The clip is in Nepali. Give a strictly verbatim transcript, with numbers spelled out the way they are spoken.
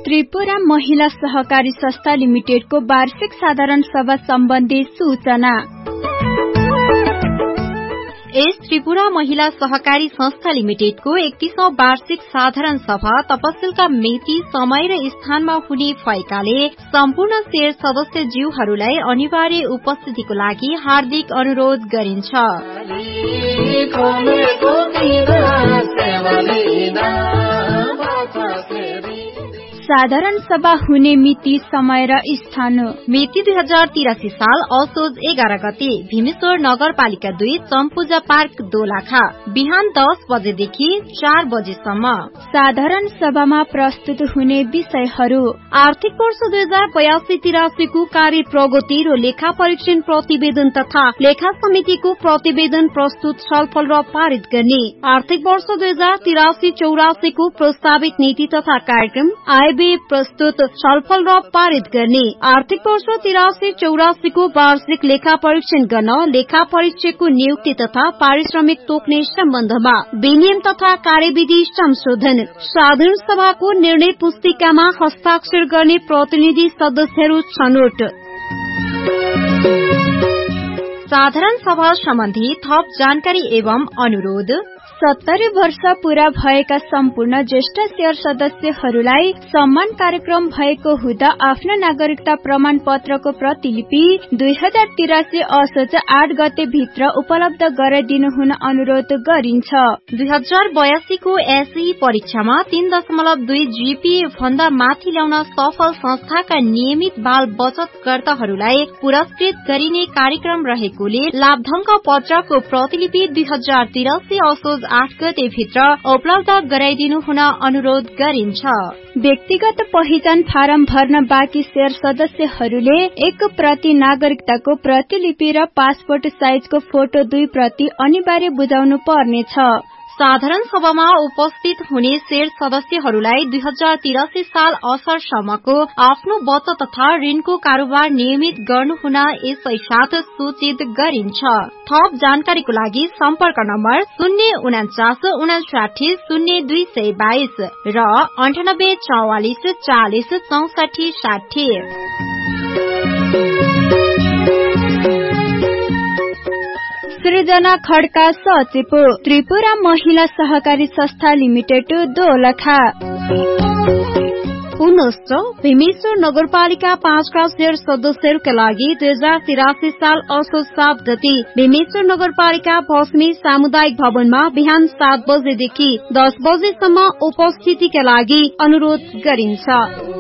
त्रिपुरा महिला सहकारी संस्था लिमिटेडको वार्षिक साधारण सभा सम्बन्धी सूचना। यस त्रिपुरा महिला सहकारी संस्था लिमिटेडको एकतीसौं वार्षिक साधारण सभा तपसिलका मिति, समय र स्थानमा हुने भएकाले सम्पूर्ण शेयर सदस्य ज्यूहरूलाई अनिवार्य उपस्थितिको लागि हार्दिक अनुरोध गरिन्छ। साधारण सभा हुने मिति, समय र स्थान। मिति दुई हजार तिरासी साल असोज एघार गते भीमेश्वर नगरपालिका दुई चम्पूजा पार्क दोलखा बिहान दस बजेदेखि चार बजेसम्म। साधारण सभामा प्रस्तुत हुने विषयहरू: आर्थिक वर्ष दुई हजार बयासी तिरासीको कार्य प्रगति र लेखा परीक्षण प्रतिवेदन तथा लेखा समितिको प्रतिवेदन प्रस्तुत, छलफल र पारित गर्ने। आर्थिक वर्ष दुई हजार तिरासी चौरासीको प्रस्तावित नीति तथा कार्यक्रम आय प्रस्तुत, छलफल र पारित गर्ने। आर्थिक वर्ष तिरासी चौरासीको वार्षिक लेखा परीक्षण गर्न, लेखा परीक्षकको नियुक्ति तथा पारिश्रमिक तोक्ने सम्बन्धमा विनियम तथा कार्यविधि संशोधन। साधारण सभाको निर्णय पुस्तिकामा हस्ताक्षर गर्ने प्रतिनिधि सदस्यहरू छनौट। साधारण सभा सम्बन्धी थप जानकारी एवं अनुरोध: सत्तरी वर्ष पूरा भएका सम्पूर्ण ज्येष्ठ शेयर सदस्यहरूलाई सम्मान कार्यक्रम भएको हुँदा आफ्नो नागरिकता प्रमाण पत्रको प्रतिलिपि दुई हजार तिरासी असोज आठ गते भित्र उपलब्ध गराइदिनु हुन अनुरोध गरिन्छ। दुई हजार बयासीको एसई परीक्षामा तीन दशमलव दुई जीपीए भन्दा माथि ल्याउन सफल संस्थाका नियमित बाल बचतकर्ताहरूलाई पुरस्कृत गरिने कार्यक्रम रहेकोले लाभधनका पत्रको प्रतिलिपि दुई हजार तिरासी असोज आठ गते भित्र उपलब्ध गराइदिनु हुन अनुरोध गरिन्छ। व्यक्तिगत पहिचान फारम भर्न बाँकी शेयर सदस्यहरूले एक प्रति नागरिकताको प्रतिलिपि र पासपोर्ट साइजको फोटो दुई प्रति अनिवार्य बुझाउनु पर्नेछ। साधारण सभामा उपस्थित हुने शेयर सदस्यहरूलाई दुई हजार तिरासी साल असरसम्मको आफ्नो बचत तथा ऋणको कारोबार नियमित गर्नुहुन यसै साथ सूचित गरिन्छ। थप जानकारीको लागि सम्पर्क नम्बर शून्य उनाचास उनासाठी शून्य दुई सय बाइस र अन्ठानब्बे चौवालिस चालिस चौसठी साठी। सृजना खड्का सचिव, त्रिपुरा महिला सहकारी संस्था लिमिटेड दोलखा। पुनश्च भीमेश्वर नगरपालिका पाँचका शेयर सदस्यहरूका लागि दुई हजार तिरासी साल असोज सात गते भीमेश्वर नगरपालिका पश्चिमी सामुदायिक भवनमा बिहान सात बजेदेखि दस बजेसम्म उपस्थितिका लागि अनुरोध गरिन्छ।